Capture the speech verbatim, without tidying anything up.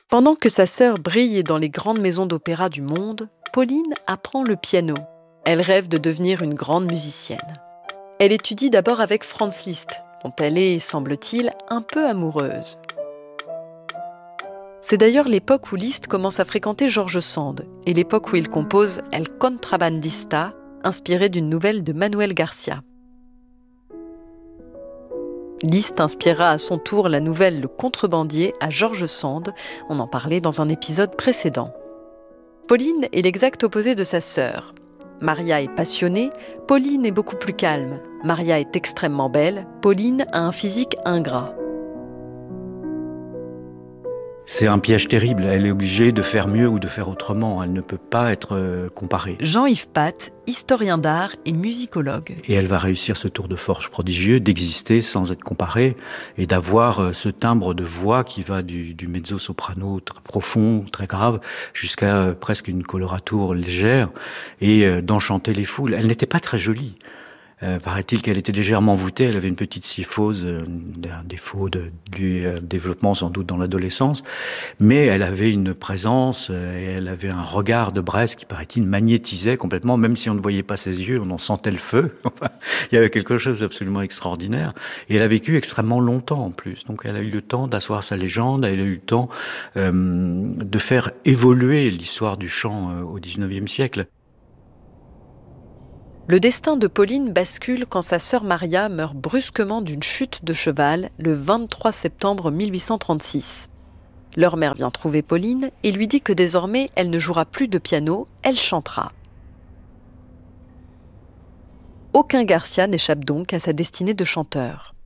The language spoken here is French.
Pendant que sa sœur brille dans les grandes maisons d'opéra du monde, Pauline apprend le piano. Elle rêve de devenir une grande musicienne. Elle étudie d'abord avec Franz Liszt, dont elle est, semble-t-il, un peu amoureuse. C'est d'ailleurs l'époque où Liszt commence à fréquenter George Sand et l'époque où il compose El Contrabandista, inspiré d'une nouvelle de Manuel Garcia. Liszt inspirera à son tour la nouvelle Le Contrebandier à George Sand, on en parlait dans un épisode précédent. Pauline est l'exact opposé de sa sœur. Maria est passionnée, Pauline est beaucoup plus calme. Maria est extrêmement belle, Pauline a un physique ingrat. C'est un piège terrible, elle est obligée de faire mieux ou de faire autrement, elle ne peut pas être euh, comparée. Jean-Yves Path, historien d'art et musicologue. Et elle va réussir ce tour de force prodigieux d'exister sans être comparée et d'avoir euh, ce timbre de voix qui va du, du mezzo-soprano très profond, très grave, jusqu'à euh, presque une colorature légère et euh, d'enchanter les foules. Elle n'était pas très jolie. Euh, paraît-il qu'elle était légèrement voûtée, elle avait une petite syphose, euh, un défaut de, du euh, développement sans doute dans l'adolescence, mais elle avait une présence, euh, et elle avait un regard de Brest qui, paraît-il, magnétisait complètement, même si on ne voyait pas ses yeux, on en sentait le feu. Enfin, il y avait quelque chose d'absolument extraordinaire. Et elle a vécu extrêmement longtemps en plus, donc elle a eu le temps d'asseoir sa légende, elle a eu le temps euh, de faire évoluer l'histoire du chant euh, au dix-neuvième siècle. Le destin de Pauline bascule quand sa sœur Maria meurt brusquement d'une chute de cheval le vingt-trois septembre mille huit cent trente-six. Leur mère vient trouver Pauline et lui dit que désormais elle ne jouera plus de piano, elle chantera. Aucun Garcia n'échappe donc à sa destinée de chanteur.